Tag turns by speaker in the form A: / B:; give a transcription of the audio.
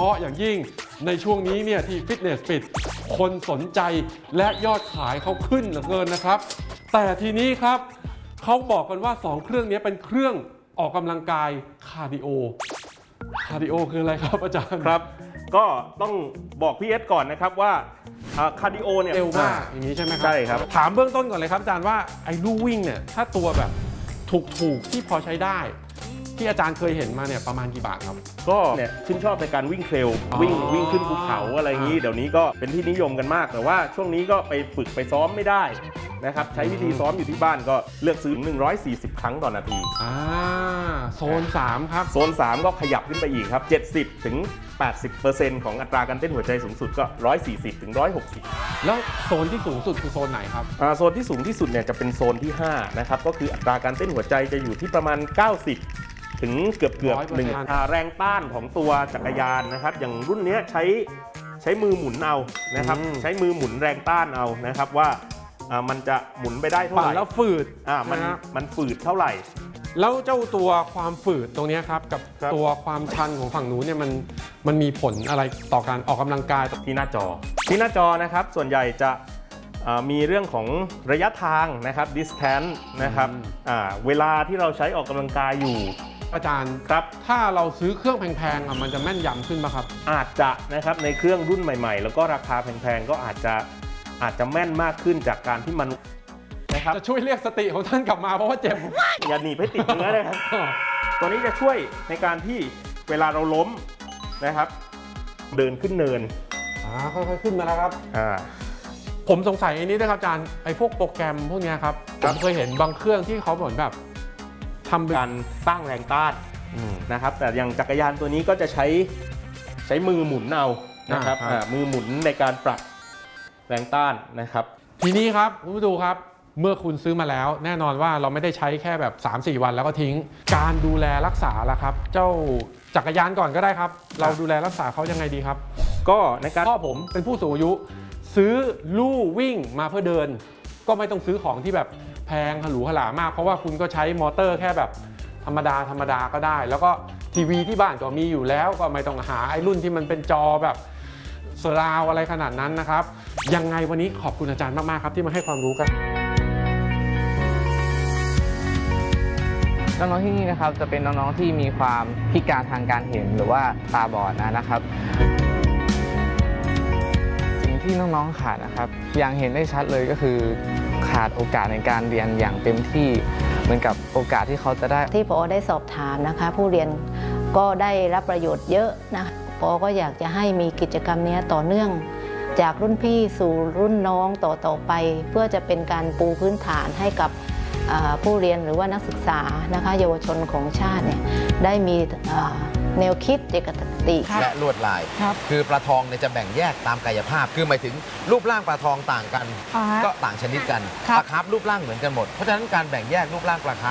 A: าะอย่างยิ่งในช่วงนี้เนี่ยที่ฟิตเนสปิดคนสนใจและยอดขายเขาขึ้นเหลือเกินนะครับแต่ทีนี้ครับเขาบอกกันว่า2เครื่องนี้เป็นเครื่องออกกำลังกายคาร์ดิโอคืออะไรครับอาจารย์
B: ครับก็ต้องบอกพี่เอสก่อนนะครับว่าคาร์ดิโอเนี่ย
A: เร็วมากอย่างนี้ใช่ไหมครับ
B: ใช่ครับ
A: ถามเบื้องต้นก่อนเลยครับอาจารย์ว่าไอ้ลู่วิ่งเนี่ยถ้าตัวแบบถูกที่พอใช้ได้ที่อาจารย์เคยเห็นมาเนี่ยประมาณกี่บาทครับ
B: ก็เนี่ยชื่นชอบในการวิ่งเทรลวิ่งขึ้นภูเขาอะไรอย่างนี้เดี๋ยวนี้ก็เป็นที่นิยมกันมากแต่ว่าช่วงนี้ก็ไปฝึกไปซ้อมไม่ได้นะครับใช้วิธีซ้อมอยู่ที่บ้านก็เลือกซื้อ140 ครั้งต่อนาที
A: โซน3ครับ
B: โซน3ก็ขยับขึ้นไปอีกครับ70ถึง80% ของอัตราการเต้นหัวใจสูงสุดก็140ถึง160
A: แล้วโซนที่สูงสุดคือโซนไหนครับ
B: โซนที่สูงที่สุดเนี่ยจะเป็นโซนที่5นะครับก็คืออัตราการเต้นหัวใจจะอยู่ที่ประมาณ90ถึงเกือบ1แรงต้านของตัวจักรยานนะครับอย่างรุ่นนี้ใช้มือหมุนเอานะครับใช้มือหมุนแรงต้านเอานะครับว่ามันจะหมุนไปได้เท่าไหร่
A: แล้วฝืด
B: มันฝืดเท่าไหร่
A: แล้วเจ้าตัวความฝืดตรงนี้ครับกับตัวความชันของฝั่งนู้นเนี่ยมันมีผลอะไรต่อการออกกำลังกาย
B: ที่หน้าจอนะครับส่วนใหญ่จะมีเรื่องของระยะทางนะครับ distance นะครับเวลาที่เราใช้ออกกำลังกายอยู่
A: อาจารย์
B: ครับ
A: ถ้าเราซื้อเครื่องแพงๆมันจะแม่นยำขึ้นไหมครับ
B: อาจจะนะครับในเครื่องรุ่นใหม่ๆแล้วก็ราคาแพงๆก็อาจจะแม่นมากขึ้นจากการที่มันนะครับ
A: จะช่วยเรียกสติของท่านกลับมาเพราะว่าเจ็บ
B: อย่าหนีบให้ติดเนื้อเลยครับตัวนี้จะช่วยในการที่เวลาเราล้มนะครับเดินขึ้นเนิน
A: ค่อยๆขึ้นมาแล้วครับผมสงสัยอันนี้ด้วยครับอาจารย์ไอ้พวกโปรแกรมพวกนี้ครับผมเคยเห็นบางเครื่องที่เขาเหมือนแบบทำ
B: การสร้างแรงต้านนะครับแต่อย่างจักรยานตัวนี้ก็จะใช้มือหมุนเอานะครับมือหมุนในการปรับแรงต้านนะครับ
A: ทีนี้ครับคุณผู้ดูครับเมื่อคุณซื้อมาแล้วแน่นอนว่าเราไม่ได้ใช้แค่แบบ 3-4 วันแล้วก็ทิ้งการดูแลรักษาล่ะครับเจ้าจักรยานก่อนก็ได้ครับเราดูแลรักษาเขายังไงดีครับ
B: ก็ในการ
A: พ่อผมเป็นผู้สูงอายุซื้อลู่วิ่งมาเพื่อเดินก็ไม่ต้องซื้อของที่แบบแพงหรูหรามากเพราะว่าคุณก็ใช้มอเตอร์แค่แบบธรรมดาก็ได้แล้วก็ทีวีที่บ้านก็มีอยู่แล้วก็ไม่ต้องหาไอ้รุ่นที่มันเป็นจอแบบสราวอะไรขนาดนั้นนะครับยังไงวันนี้ขอบคุณอาจารย์มากๆครับที่มาให้ความรู้กัน
C: น้องๆที่นี่นะครับจะเป็นน้องๆที่มีความพิการทางการเห็นหรือว่าตาบอดนะครับสิ่งที่น้องๆขาดนะครับอย่างเห็นได้ชัดเลยก็คือขาดโอกาสในการเรียนอย่างเต็มที่เหมือนกับโอกาสที่เขาจะได้
D: ที่ผอ.ได้สอบถามนะคะผู้เรียนก็ได้รับประโยชน์เยอะนะผอ.ก็อยากจะให้มีกิจกรรมนี้ต่อเนื่องจากรุ่นพี่สู่รุ่นน้องต่อไปเพื่อจะเป็นการปูพื้นฐานให้กับผู้เรียนหรือว่านักศึกษานะคะเยาวชนของชาติเนี่ยได้มีแนวคิดเจตคติ
E: และลวดลายคือปลาทองเนี่ยจะแบ่งแยกตามกายภาพคือหมายถึงรูปร่างปลาทองต่างกันก็ต่างชนิดกันปลาคาร์ฟรูปร่างเหมือนกันหมดเพราะฉะนั้นการแบ่งแยกรูปร่างปลาคาร์ฟ